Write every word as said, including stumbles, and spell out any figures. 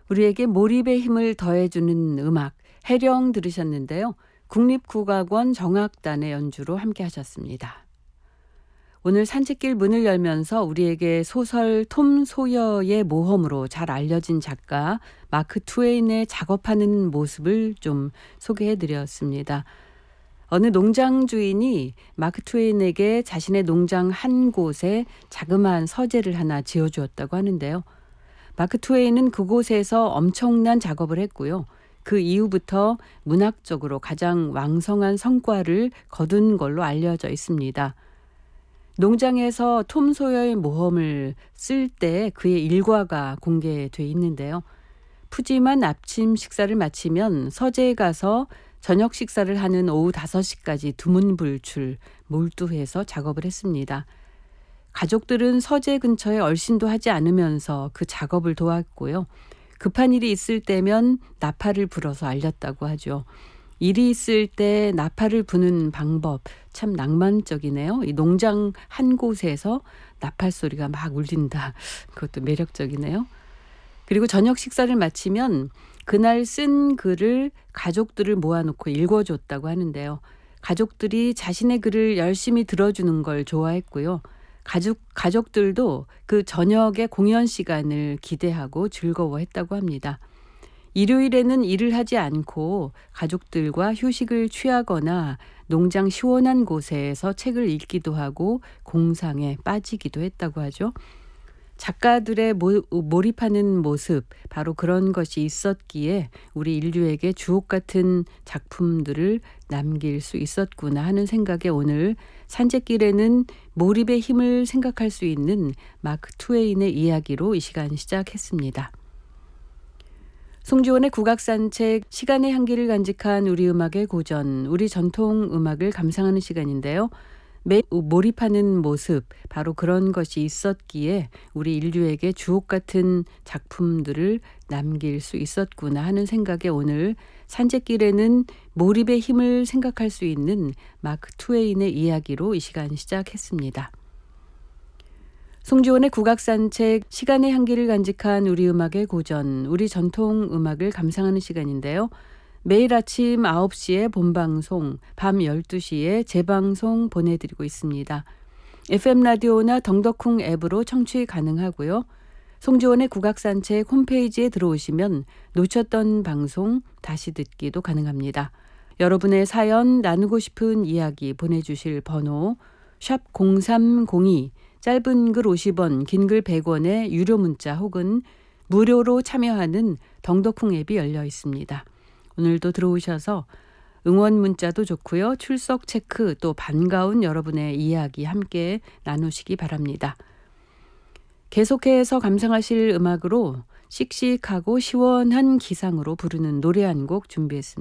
우리에게 몰입의 힘을 더해주는 음악, 해령 들으셨는데요. 국립국악원 정악단의 연주로 함께 하셨습니다. 오늘 산책길 문을 열면서 우리에게 소설 톰 소여의 모험으로 잘 알려진 작가 마크 트웨인의 작업하는 모습을 좀 소개해드렸습니다. 어느 농장 주인이 마크 트웨인에게 자신의 농장 한 곳에 자그마한 서재를 하나 지어주었다고 하는데요. 마크 트웨인은 그곳에서 엄청난 작업을 했고요. 그 이후부터 문학적으로 가장 왕성한 성과를 거둔 걸로 알려져 있습니다. 농장에서 톰 소여의 모험을 쓸 때 그의 일과가 공개돼 있는데요. 푸짐한 아침 식사를 마치면 서재에 가서 저녁 식사를 하는 오후 다섯 시까지 두문불출 몰두해서 작업을 했습니다. 가족들은 서재 근처에 얼씬도 하지 않으면서 그 작업을 도왔고요. 급한 일이 있을 때면 나팔을 불어서 알렸다고 하죠. 일이 있을 때 나팔을 부는 방법 참 낭만적이네요. 이 농장 한 곳에서 나팔 소리가 막 울린다. 그것도 매력적이네요. 그리고 저녁 식사를 마치면 그날 쓴 글을 가족들을 모아놓고 읽어줬다고 하는데요. 가족들이 자신의 글을 열심히 들어주는 걸 좋아했고요. 가족, 가족들도 그 저녁의 공연 시간을 기대하고 즐거워했다고 합니다. 일요일에는 일을 하지 않고 가족들과 휴식을 취하거나 농장 시원한 곳에서 책을 읽기도 하고 공상에 빠지기도 했다고 하죠. 작가들의 모, 몰입하는 모습, 바로 그런 것이 있었기에 우리 인류에게 주옥 같은 작품들을 남길 수 있었구나 하는 생각에 오늘 산책길에는 몰입의 힘을 생각할 수 있는 마크 트웨인의 이야기로 이 시간 시작했습니다. 송지원의 국악산책, 시간의 향기를 간직한 우리 음악의 고전, 우리 전통 음악을 감상하는 시간인데요. 매 몰입하는 모습, 바로 그런 것이 있었기에 우리 인류에게 주옥 같은 작품들을 남길 수 있었구나 하는 생각에 오늘 산책길에는 몰입의 힘을 생각할 수 있는 마크 트웨인의 이야기로 이 시간 시작했습니다. 송지원의 국악산책, 시간의 향기를 간직한 우리 음악의 고전, 우리 전통 음악을 감상하는 시간인데요. 매일 아침 아홉 시에 본방송, 밤 열두 시에 재방송 보내드리고 있습니다. 에프엠 라디오나 덩더쿵 앱으로 청취 가능하고요. 송지원의 국악산책 홈페이지에 들어오시면 놓쳤던 방송 다시 듣기도 가능합니다. 여러분의 사연, 나누고 싶은 이야기 보내주실 번호 샵 공삼공이, 짧은 글 오십 원, 긴 글 백 원의 유료 문자 혹은 무료로 참여하는 덩더쿵 앱이 열려 있습니다. 오늘도 들어오셔서 응원 문자도 좋고요. 출석 체크, 또 반가운 여러분의 이야기 함께 나누시기 바랍니다. 계속해서 감상하실 음악으로 씩씩하고 시원한 기상으로 부르는 노래 한 곡 준비했습니다.